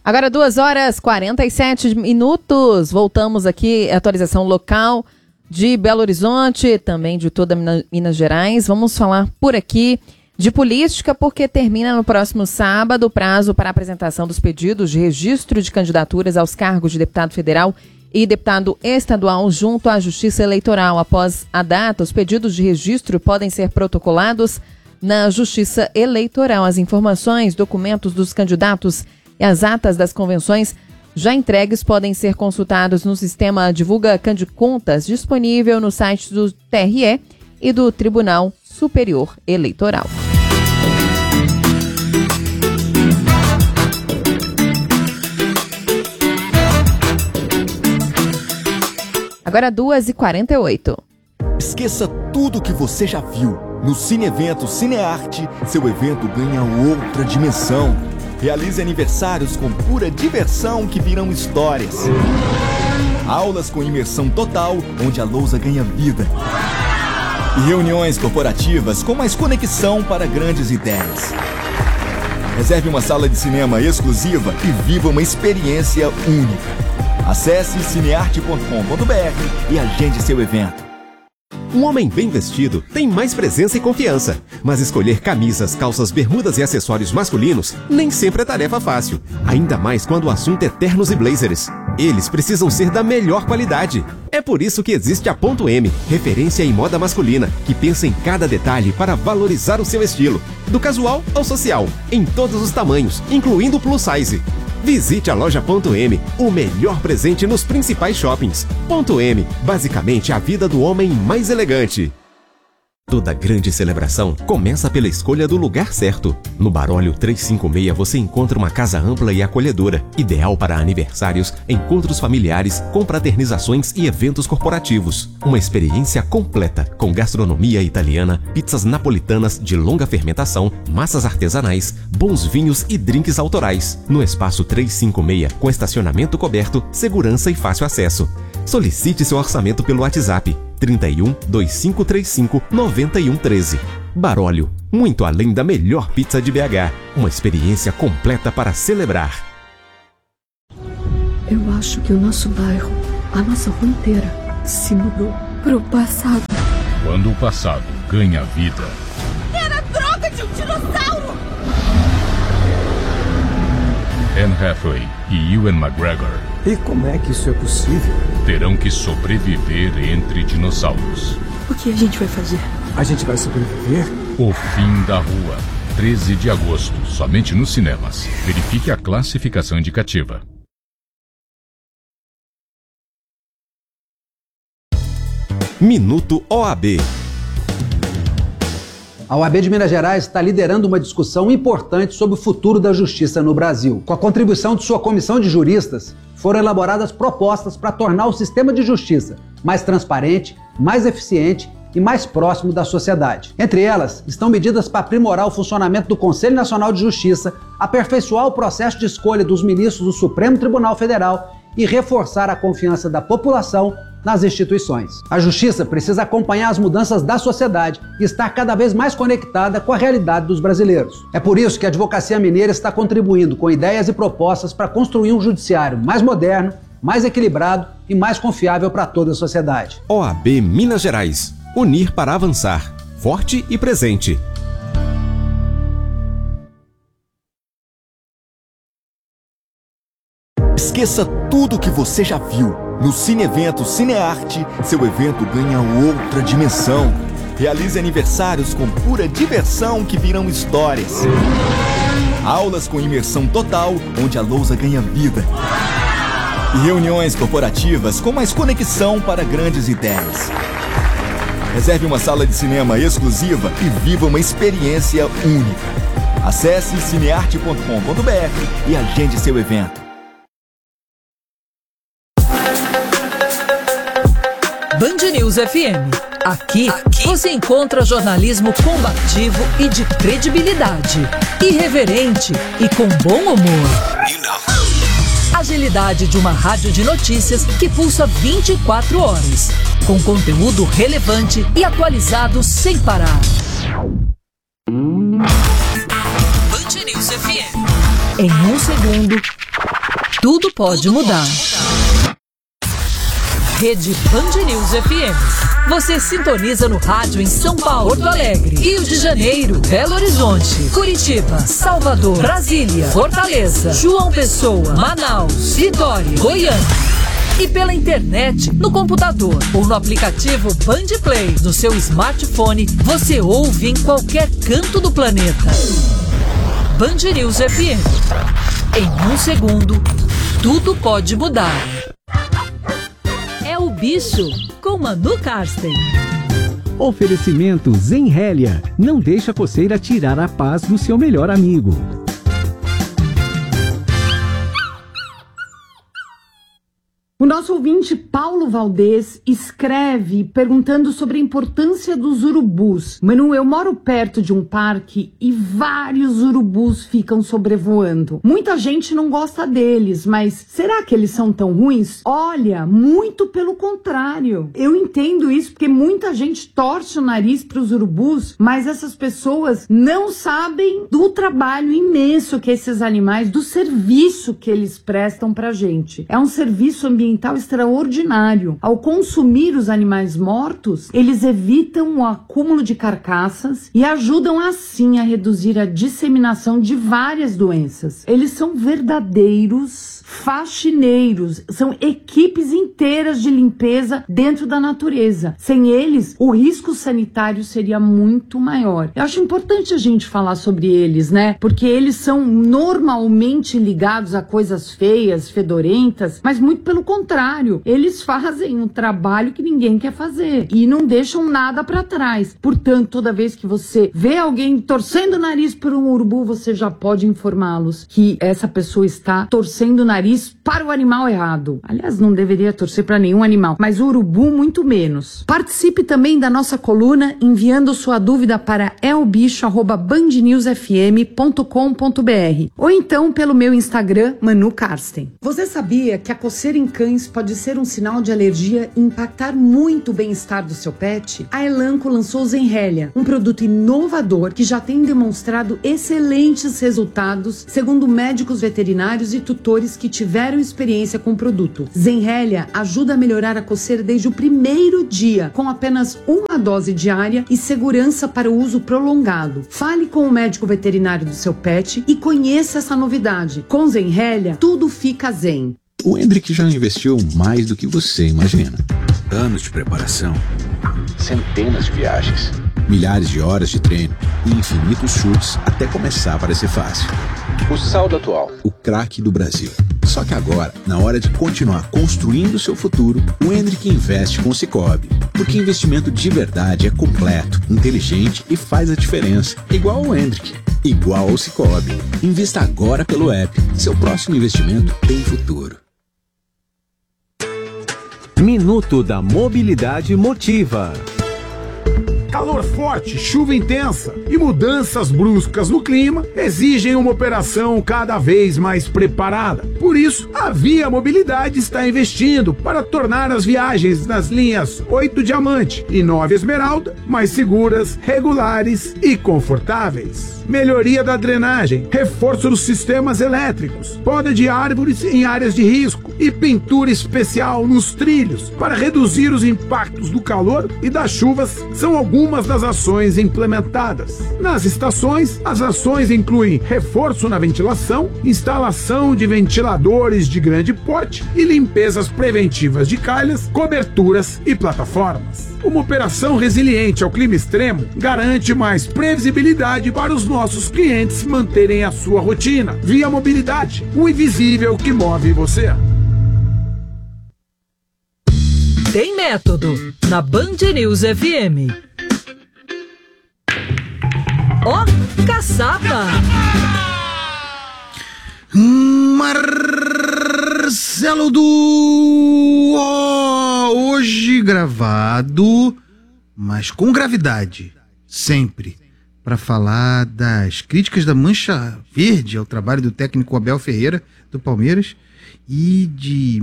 Agora 2h47. Voltamos aqui, atualização local de Belo Horizonte, também de toda Minas Gerais. Vamos falar por aqui de política, porque termina no próximo sábado o prazo para a apresentação dos pedidos de registro de candidaturas aos cargos de deputado federal e deputado estadual junto à Justiça Eleitoral. Após a data, os pedidos de registro podem ser protocolados na Justiça Eleitoral. As informações, documentos dos candidatos e as atas das convenções já entregues podem ser consultados no sistema Divulga Candicontas, disponível no site do TRE e do Tribunal Superior Eleitoral. Agora 2h48. Esqueça tudo o que você já viu. No Cine Evento Cinearte, seu evento ganha outra dimensão. Realize aniversários com pura diversão que virão histórias. Aulas com imersão total, onde a lousa ganha vida. E reuniões corporativas com mais conexão para grandes ideias. Reserve uma sala de cinema exclusiva e viva uma experiência única. Acesse cinearte.com.br e agende seu evento. Um homem bem vestido tem mais presença e confiança. Mas escolher camisas, calças, bermudas e acessórios masculinos nem sempre é tarefa fácil. Ainda mais quando o assunto é ternos e blazers. Eles precisam ser da melhor qualidade. É por isso que existe a Ponto M, referência em moda masculina, que pensa em cada detalhe para valorizar o seu estilo. Do casual ao social, em todos os tamanhos, incluindo o plus size. Visite a loja Ponto M, o melhor presente nos principais shoppings. Ponto M, basicamente a vida do homem mais elegante. Toda grande celebração começa pela escolha do lugar certo. No Barólio 356 você encontra uma casa ampla e acolhedora, ideal para aniversários, encontros familiares, confraternizações e eventos corporativos. Uma experiência completa, com gastronomia italiana, pizzas napolitanas de longa fermentação, massas artesanais, bons vinhos e drinks autorais. No espaço 356, com estacionamento coberto, segurança e fácil acesso. Solicite seu orçamento pelo WhatsApp 31 2535 9113. Barólio, muito além da melhor pizza de BH. Uma experiência completa para celebrar. Eu acho que o nosso bairro, a nossa rua inteira, se mudou pro passado. Quando o passado ganha vida. Era a droga de um dinossauro! Anne Hathaway e Ewan McGregor. E como é que isso é possível? Terão que sobreviver entre dinossauros. O que a gente vai fazer? A gente vai sobreviver? O Fim da Rua. 13 de agosto, somente nos cinemas. Verifique a classificação indicativa. Minuto OAB. A OAB de Minas Gerais está liderando uma discussão importante sobre o futuro da justiça no Brasil. Com a contribuição de sua comissão de juristas, foram elaboradas propostas para tornar o sistema de justiça mais transparente, mais eficiente e mais próximo da sociedade. Entre elas, estão medidas para aprimorar o funcionamento do Conselho Nacional de Justiça, aperfeiçoar o processo de escolha dos ministros do Supremo Tribunal Federal e reforçar a confiança da população nas instituições. A justiça precisa acompanhar as mudanças da sociedade e estar cada vez mais conectada com a realidade dos brasileiros. É por isso que a Advocacia Mineira está contribuindo com ideias e propostas para construir um judiciário mais moderno, mais equilibrado e mais confiável para toda a sociedade. OAB Minas Gerais. Unir para avançar. Forte e presente. Esqueça tudo o que você já viu. No Cine Evento Cinearte, seu evento ganha outra dimensão. Realize aniversários com pura diversão que virão histórias. Aulas com imersão total, onde a lousa ganha vida. E reuniões corporativas com mais conexão para grandes ideias. Reserve uma sala de cinema exclusiva e viva uma experiência única. Acesse cinearte.com.br e agende seu evento. Band News FM. Aqui você encontra jornalismo combativo e de credibilidade. Irreverente e com bom humor. Agilidade de uma rádio de notícias que pulsa 24 horas. Com conteúdo relevante e atualizado sem parar. Band News FM. Em um segundo, tudo pode mudar. Rede Band News FM. Você sintoniza no rádio em São Paulo, Porto Alegre, Rio de Janeiro, Belo Horizonte, Curitiba, Salvador, Brasília, Fortaleza, João Pessoa, Manaus, Vitória, Goiânia. E pela internet, no computador ou no aplicativo Band Play, no seu smartphone, você ouve em qualquer canto do planeta. Band News FM. Em um segundo, tudo pode mudar. É o Bicho, com Manu Karsten. Oferecimento Zenrélia. Não deixa a coceira tirar a paz do seu melhor amigo. O nosso ouvinte Paulo Valdez escreve perguntando sobre a importância dos urubus. Manu, eu moro perto de um parque e vários urubus ficam sobrevoando. Muita gente não gosta deles, mas será que eles são tão ruins? Olha, muito pelo contrário. Eu entendo isso porque muita gente torce o nariz para os urubus, mas essas pessoas não sabem do trabalho imenso que esses animais, do serviço que eles prestam pra gente. É um serviço ambiental extraordinário. Ao consumir os animais mortos, eles evitam o acúmulo de carcaças e ajudam assim a reduzir a disseminação de várias doenças. Eles são verdadeiros faxineiros, são equipes inteiras de limpeza dentro da natureza. Sem eles, o risco sanitário seria muito maior. Eu acho importante a gente falar sobre eles, né? Porque eles são normalmente ligados a coisas feias, fedorentas, mas muito pelo contrário. Eles fazem um trabalho que ninguém quer fazer e não deixam nada para trás. Portanto, toda vez que você vê alguém torcendo o nariz por um urubu, você já pode informá-los que essa pessoa está torcendo o nariz para o animal errado. Aliás, não deveria torcer para nenhum animal, mas o urubu muito menos. Participe também da nossa coluna enviando sua dúvida para elbicho@bandnewsfm.com.br ou então pelo meu Instagram, Manu Karsten. Você sabia que a coceira em cães pode ser um sinal de alergia e impactar muito o bem-estar do seu pet? A Elanco lançou o Zenrélia, um produto inovador que já tem demonstrado excelentes resultados, segundo médicos veterinários e tutores que tiveram experiência com o produto. Zenrélia ajuda a melhorar a coceira desde o primeiro dia, com apenas uma dose diária e segurança para o uso prolongado. Fale com o médico veterinário do seu pet e conheça essa novidade. Com Zenrélia, tudo fica zen. O Hendrick já investiu mais do que você imagina. Anos de preparação, centenas de viagens, milhares de horas de treino e infinitos chutes até começar a parecer fácil. O saldo atual, o craque do Brasil. Só que agora, na hora de continuar construindo seu futuro, o Hendrick investe com o Sicoob. Porque investimento de verdade é completo, inteligente e faz a diferença. Igual ao Hendrick, igual ao Sicoob. Invista agora pelo app. Seu próximo investimento tem futuro. Minuto da Mobilidade Motiva. Calor forte, chuva intensa e mudanças bruscas no clima exigem uma operação cada vez mais preparada. Por isso, a Via Mobilidade está investindo para tornar as viagens nas linhas 8 Diamante e 9 Esmeralda mais seguras, regulares e confortáveis. Melhoria da drenagem, reforço dos sistemas elétricos, poda de árvores em áreas de risco e pintura especial nos trilhos para reduzir os impactos do calor e das chuvas são algumas das ações implementadas. Nas estações, as ações incluem reforço na ventilação, instalação de ventiladores de grande porte e limpezas preventivas de calhas, coberturas e plataformas. Uma operação resiliente ao clima extremo garante mais previsibilidade para os nossos clientes manterem a sua rotina. Via Mobilidade, o invisível que move você. Tem método na Band News FM. Ó, caçapa! Marcelo do hoje gravado, mas com gravidade, sempre, para falar das críticas da Mancha Verde ao trabalho do técnico Abel Ferreira, do Palmeiras, e de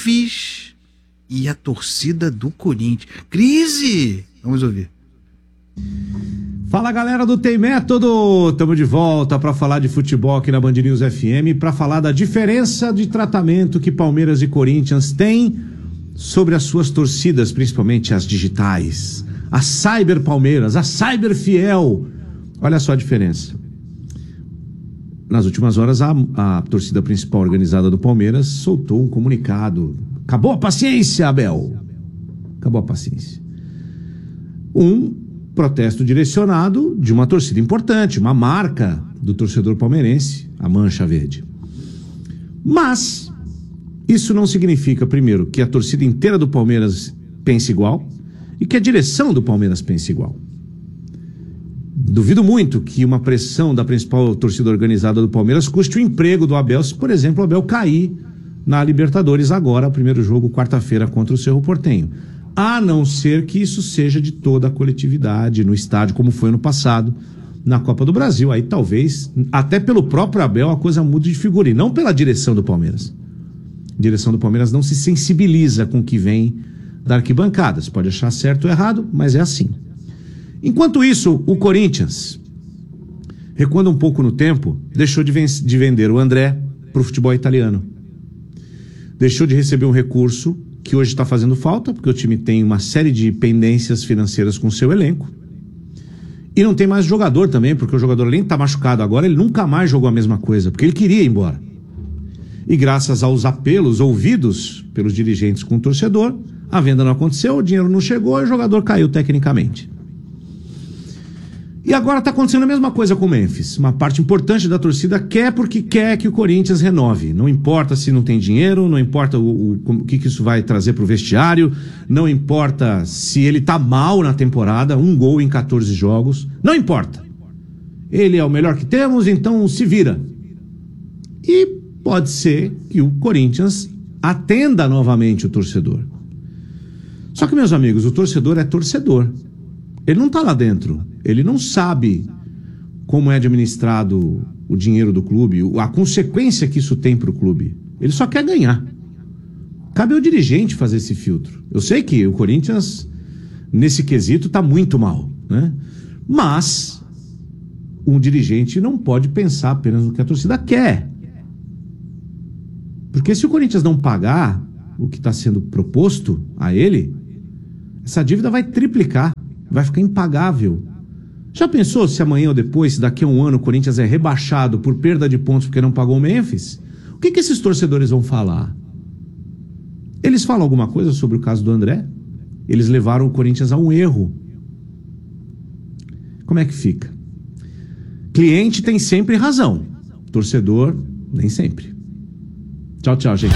Memphis e a torcida do Corinthians. Crise! Vamos ouvir. Fala, galera do Tem Método, estamos de volta para falar de futebol aqui na Band News FM, para falar da diferença de tratamento que Palmeiras e Corinthians têm sobre as suas torcidas, principalmente as digitais, a Cyber Palmeiras, a Cyber Fiel. Olha só a diferença. Nas últimas horas, a torcida principal organizada do Palmeiras soltou um comunicado. Acabou a paciência, Abel. Acabou a paciência. Um protesto direcionado de uma torcida importante, uma marca do torcedor palmeirense, a Mancha Verde. Mas isso não significa, primeiro, que a torcida inteira do Palmeiras pense igual e que a direção do Palmeiras pense igual. Duvido muito que uma pressão da principal torcida organizada do Palmeiras custe o emprego do Abel, se, por exemplo, o Abel cair na Libertadores agora, primeiro jogo, quarta-feira, contra o Cerro Porteño. A não ser que isso seja de toda a coletividade no estádio, como foi no passado, na Copa do Brasil. Aí talvez, até pelo próprio Abel, a coisa mude de figura, e não pela direção do Palmeiras. A direção do Palmeiras não se sensibiliza com o que vem da arquibancada. Você pode achar certo ou errado, mas é assim. Enquanto isso, o Corinthians, recuando um pouco no tempo, deixou de vender o André para o futebol italiano. Deixou de receber um recurso que hoje está fazendo falta, porque o time tem uma série de pendências financeiras com o seu elenco. E não tem mais jogador também, porque o jogador, além de estar machucado agora, ele nunca mais jogou a mesma coisa, porque ele queria ir embora. E graças aos apelos ouvidos pelos dirigentes com o torcedor, a venda não aconteceu, o dinheiro não chegou e o jogador caiu tecnicamente. E agora está acontecendo a mesma coisa com o Memphis. Uma parte importante da torcida quer porque quer que o Corinthians renove. Não importa se não tem dinheiro, não importa o que isso vai trazer para o vestiário, não importa se ele está mal na temporada, 1 gol em 14 jogos, não importa. Ele é o melhor que temos, então se vira. E pode ser que o Corinthians atenda novamente o torcedor. Só que, meus amigos, o torcedor é torcedor. Ele não está lá dentro. Ele não sabe como é administrado o dinheiro do clube, a consequência que isso tem para o clube. Ele só quer ganhar. Cabe ao dirigente fazer esse filtro. Eu sei que o Corinthians, nesse quesito, está muito mal, né? Mas um dirigente não pode pensar apenas no que a torcida quer. Porque se o Corinthians não pagar o que está sendo proposto a ele, essa dívida vai triplicar, vai ficar impagável. Já pensou se amanhã ou depois, se daqui a um ano, o Corinthians é rebaixado por perda de pontos porque não pagou o Memphis? O que esses torcedores vão falar? Eles falam alguma coisa sobre o caso do André? Eles levaram o Corinthians a um erro. Como é que fica? Cliente tem sempre razão. Torcedor, nem sempre. Tchau, tchau, gente.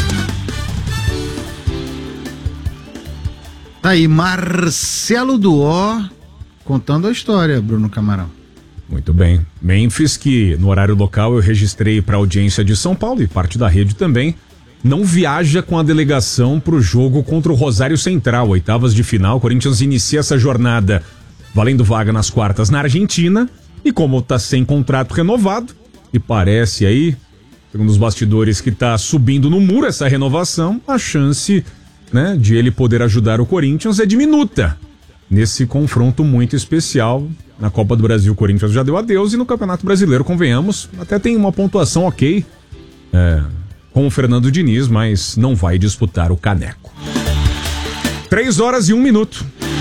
Tá aí, Marcelo Duó contando a história, Bruno Camarão. Muito bem. Memphis, que no horário local eu registrei para a audiência de São Paulo e parte da rede também, não viaja com a delegação para o jogo contra o Rosário Central, oitavas de final. O Corinthians inicia essa jornada valendo vaga nas quartas na Argentina, e como está sem contrato renovado, e parece aí, segundo os bastidores, que está subindo no muro essa renovação, a chance, né, de ele poder ajudar o Corinthians é diminuta. Nesse confronto muito especial, na Copa do Brasil o Corinthians já deu adeus, e no Campeonato Brasileiro, convenhamos, até tem uma pontuação ok com o Fernando Diniz, mas não vai disputar o caneco. 3 horas e 1 minuto.